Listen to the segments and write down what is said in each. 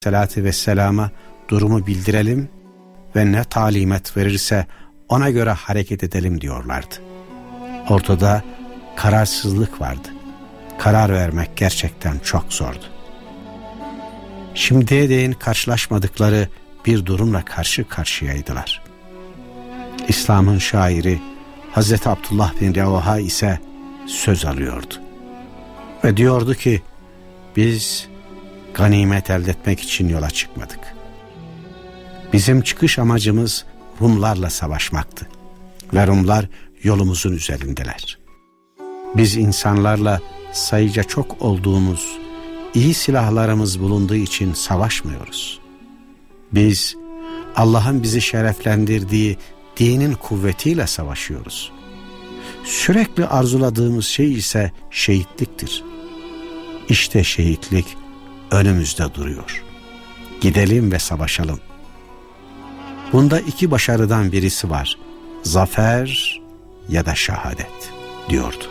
Aleyhisselatü Vesselam'a durumu bildirelim ve ne talimat verirse ona göre hareket edelim diyorlardı. Ortada kararsızlık vardı. Karar vermek gerçekten çok zordu. Şimdiye değin karşılaşmadıkları bir durumla karşı karşıyaydılar. İslam'ın şairi Hazreti Abdullah bin Revaha ise söz alıyordu. Ve diyordu ki, biz ganimet elde etmek için yola çıkmadık. Bizim çıkış amacımız Rumlarla savaşmaktı. Ve Rumlar yolumuzun üzerindeler. Biz insanlarla sayıca çok olduğumuz, iyi silahlarımız bulunduğu için savaşmıyoruz. Biz Allah'ın bizi şereflendirdiği dinin kuvvetiyle savaşıyoruz. Sürekli arzuladığımız şey ise şehitliktir. İşte şehitlik önümüzde duruyor. Gidelim ve savaşalım. Bunda iki başarıdan birisi var. Zafer ya da şehadet diyordu.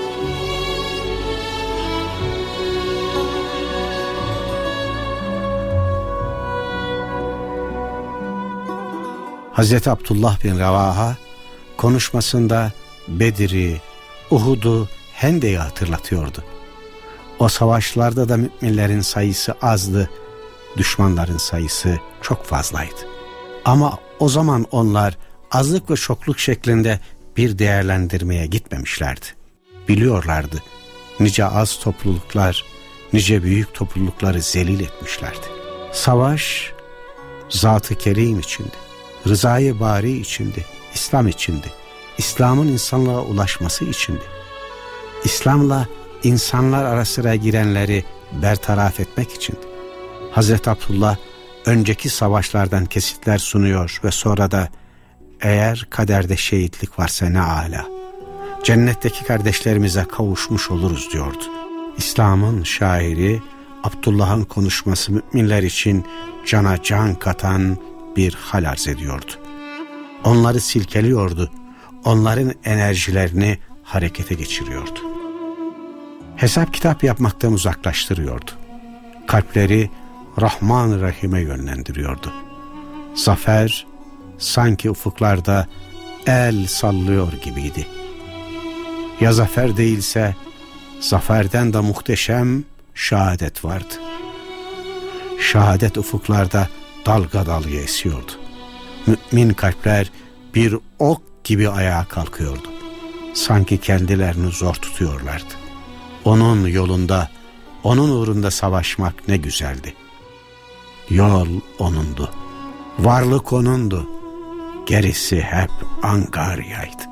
Hazreti Abdullah bin Revaha konuşmasında Bedir'i, Uhud'u, Hendek'i hatırlatıyordu. O savaşlarda da müminlerin sayısı azdı, düşmanların sayısı çok fazlaydı. Ama o zaman onlar azlık ve çokluk şeklinde bir değerlendirmeye gitmemişlerdi. Biliyorlardı, nice az topluluklar, nice büyük toplulukları zelil etmişlerdi. Savaş, Zat-ı Kerim içindi, Rızayı Bari içindi, İslam içindi, İslam'ın insanlığa ulaşması içindi. İslam'la insanlar arasına girenleri bertaraf etmek içindi. Hazreti Abdullah önceki savaşlardan kesitler sunuyor ve sonra da eğer kaderde şehitlik varsa ne âlâ, cennetteki kardeşlerimize kavuşmuş oluruz diyordu. İslam'ın şairi Abdullah'ın konuşması müminler için cana can katan bir hal arz ediyordu. Onları silkeliyordu, onların enerjilerini harekete geçiriyordu. Hesap kitap yapmaktan uzaklaştırıyordu. Kalpleri Rahman Rahim'e yönlendiriyordu. Zafer sanki ufuklarda el sallıyor gibiydi. Ya zafer değilse zaferden de muhteşem şehadet vardı. Şehadet ufuklarda dalga dalga esiyordu. Mümin kalpler bir ok gibi ayağa kalkıyordu. Sanki kendilerini zor tutuyorlardı. Onun yolunda, onun uğrunda savaşmak ne güzeldi. Yol onundu, varlık onundu, gerisi hep angaryaydı.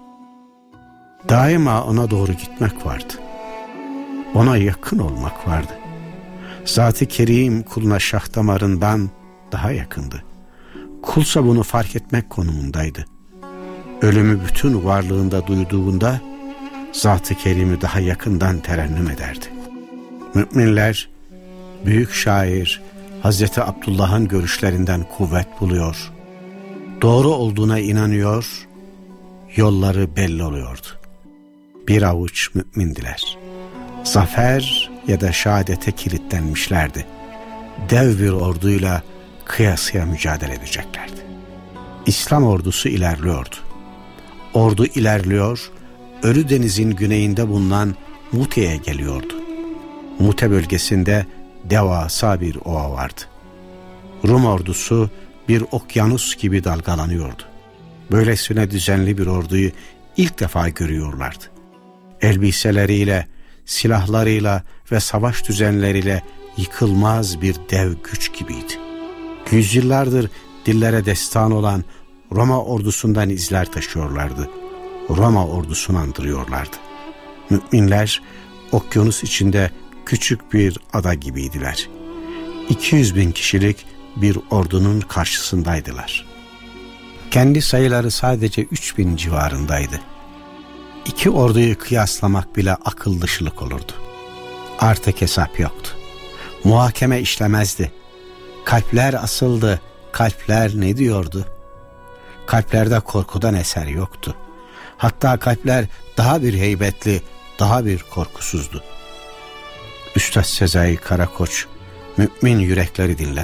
Daima ona doğru gitmek vardı. Ona yakın olmak vardı. Zat-ı Kerim kuluna şah damarından daha yakındı. Kulsa bunu fark etmek konumundaydı. Ölümü bütün varlığında duyduğunda Zat-ı Kerim'i daha yakından terennüm ederdi. Müminler büyük şair Hazreti Abdullah'ın görüşlerinden kuvvet buluyor, doğru olduğuna inanıyor, yolları belli oluyordu. Bir avuç mümindiler. Zafer ya da şehadete kilitlenmişlerdi. Dev bir orduyla kıyasıya mücadele edeceklerdi. İslam ordusu ilerliyordu. Ordu ilerliyor, Ölü Deniz'in güneyinde bulunan Mute'ye geliyordu. Mute bölgesinde devasa bir ova vardı. Rum ordusu bir okyanus gibi dalgalanıyordu. Böylesine düzenli bir orduyu ilk defa görüyorlardı. Elbiseleriyle, silahlarıyla ve savaş düzenleriyle yıkılmaz bir dev güç gibiydi. Yüzyıllardır dillere destan olan Roma ordusundan izler taşıyorlardı. Roma ordusunu andırıyorlardı. Müminler okyanus içinde küçük bir ada gibiydiler. 200.000 kişilik bir ordunun karşısındaydılar. Kendi sayıları sadece 3.000 civarındaydı. İki orduyu kıyaslamak bile akıl dışılık olurdu. Artık hesap yoktu. Muhakeme işlemezdi. Kalpler asıldı. Kalpler ne diyordu? Kalplerde korkudan eser yoktu. Hatta kalpler daha bir heybetli, daha bir korkusuzdu. Üstad Sezai Karakoç mümin yürekleri dinlen.